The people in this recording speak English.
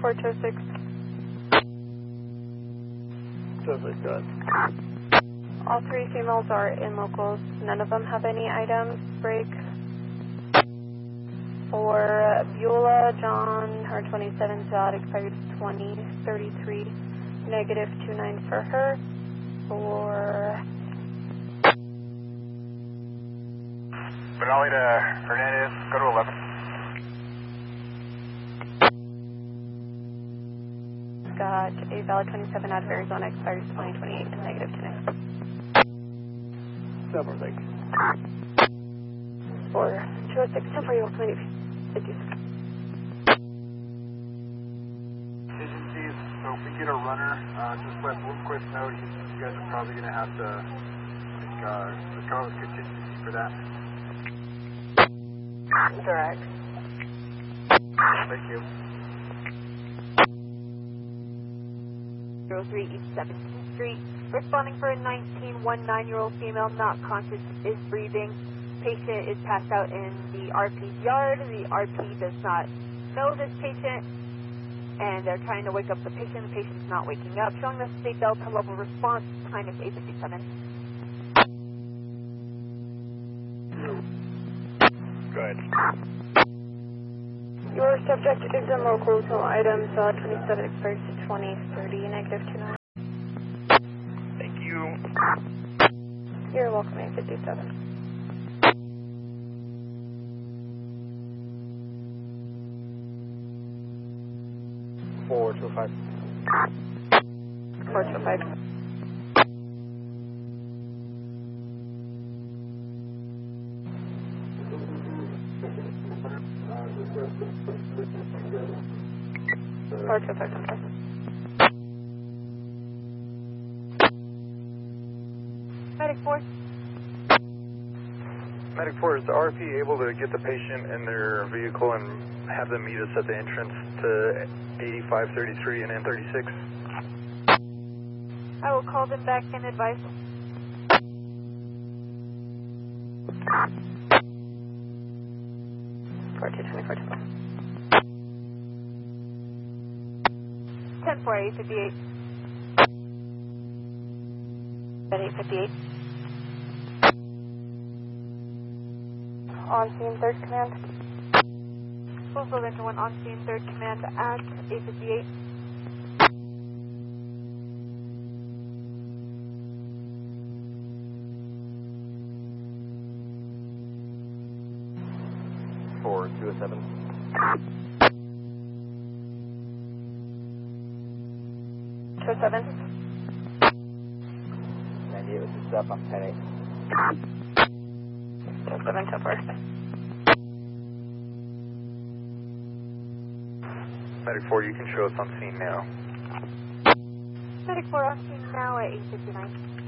4206. 206, go ahead. All three females are in locals. None of them have any items. Break. For Beulah John, her 27 valid expired 2033. Negative 29 for her. For Benali to Hernandez, go to 11. got a valid 27 out of Arizona, expires 2028, and negative 29. 746. For 206, 10 for you, 20. 56. Agencies, so if we get a runner, just let Bloomquist know. You guys are probably going to have to come up with contingency for that. Direct. Thank you. 03 East 17th Street. Responding for a 19-year-old female not conscious, is breathing. Patient is passed out in the RP's yard. The RP does not know this patient, and they're trying to wake up the patient. The patient's not waking up. Showing us the Delta level response. Time is 8:57. Go ahead. Your subject is in locals, no items, 27 expires to 2030, negative 29. Thank you. You're welcome, 857. 425. 425. Medic 4. Medic 4, is the RP able to get the patient in their vehicle and have them meet us at the entrance to 8533 and N36? I will call them back and advise. Ten for 858. At 858. On scene, third command. Full Venture 1 on scene, third command at 858. For 207. 207. 98 was the stuff on 10-8. 207, 2-4. Medic 4, you can show us on scene now. Medic 4 on scene now at 859.